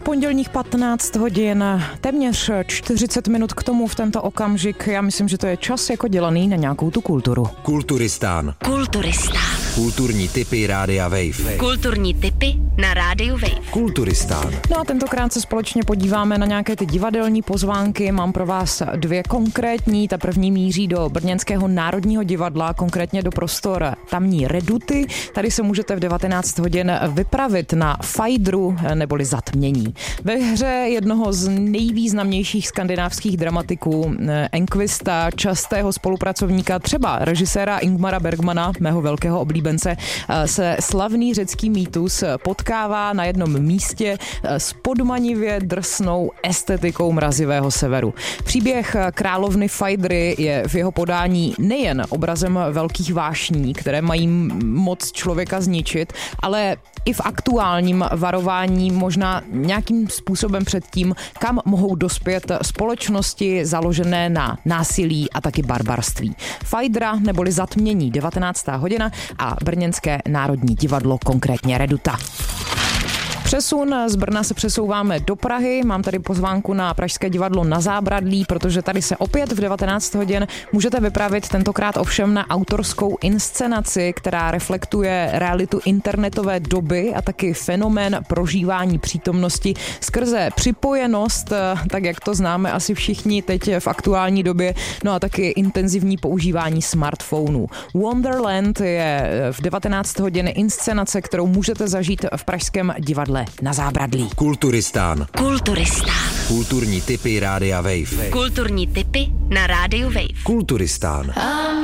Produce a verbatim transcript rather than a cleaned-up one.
Pondělních patnáct hodin, téměř čtyřicet minut k tomu v tento okamžik. Já myslím, že to je čas jako dělaný na nějakou tu kulturu. Kulturistán. Kulturistán. Kulturní tipy Rádia Wave. Kulturní tipy na Rádiu Wave. Kulturistán. No a tentokrát se společně podíváme na nějaké ty divadelní pozvánky. Mám pro vás dvě konkrétní. Ta první míří do Brněnského národního divadla, konkrétně do prostor tamní Reduty. Tady se můžete v devatenáct hodin vypravit na Fajdru neboli Zatmění. Ve hře jednoho z nejvýznamnějších skandinávských dramatiků, enkvista, častého spolupracovníka, třeba režiséra Ingmara Bergmana, mého velkého oblíbence, se slavný řecký mýtus potkává na jednom místě s podmanivě drsnou estetikou mrazivého severu. Příběh královny Fajdry je v jeho podání nejen obrazem velkých vášní, které mají moc člověka zničit, ale i v aktuálním varování možná nějakým způsobem před tím, kam mohou dospět společnosti založené na násilí a taky barbarství. Fajdra neboli Zatmění, devatenáctá hodina a Brněnské národní divadlo, konkrétně Reduta. Přesun z Brna se přesouváme do Prahy. Mám tady pozvánku na Pražské divadlo Na Zábradlí, protože tady se opět v devatenáct hodin můžete vypravit, tentokrát ovšem na autorskou inscenaci, která reflektuje realitu internetové doby a taky fenomén prožívání přítomnosti skrze připojenost, tak jak to známe asi všichni teď v aktuální době, no a taky intenzivní používání smartphonů. Wonderland je v devatenáct hodin inscenace, kterou můžete zažít v Pražském divadle Na Zábradlí. Kulturistán. Kulturistán. Kulturní tipy Rádia Wave. Kulturní tipy na Rádiu Wave. Kulturistán.